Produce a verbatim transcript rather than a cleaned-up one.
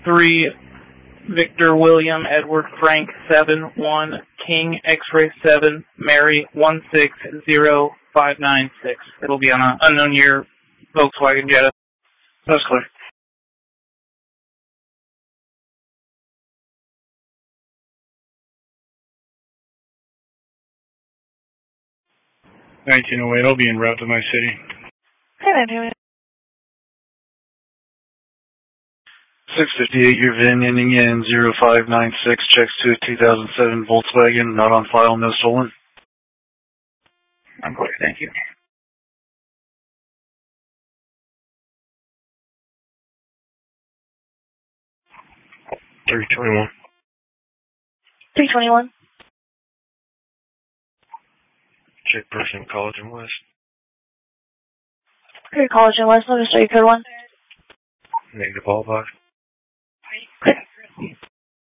three, Victor William Edward Frank seven one, King X-ray seven, Mary one six zero five nine six. It'll be on an unknown year Volkswagen Jetta. That's clear. nineteen oh eight, I'll be en route to my city. Okay, nineteen oh eight. six fifty-eight, your V I N ending in zero five nine six, checks to a two thousand seven Volkswagen, not on file, no stolen. I'm clear, thank you. three twenty-one. three twenty-one. Check person, College and West. Clear College and West, let me show you code one. Negative all box.